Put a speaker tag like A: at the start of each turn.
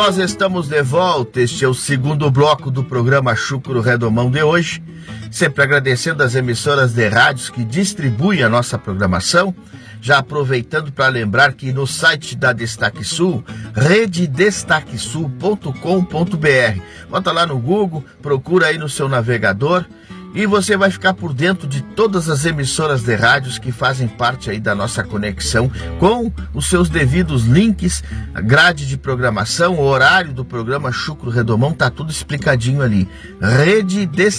A: nós estamos de volta. Este é o segundo bloco do programa Chucro Redomão de hoje. Sempre agradecendo as emissoras de rádios que distribuem a nossa programação. Já aproveitando para lembrar que no site da Destaque Sul, rededestaquesul.com.br. Bota lá no Google, procura aí no seu navegador e você vai ficar por dentro de todas as emissoras de rádios que fazem parte aí da nossa conexão, com os seus devidos links, a grade de programação, o horário do programa Chucro Redomão, tá tudo explicadinho ali.